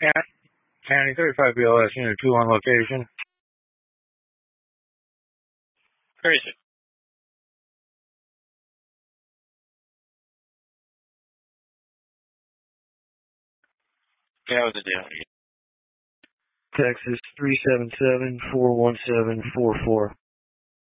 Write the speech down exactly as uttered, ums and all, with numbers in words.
Yeah. County thirty-five B L S Unit two on location. Crazy. Yeah, what was the deal? Texas three seven seven, four one seven, four four.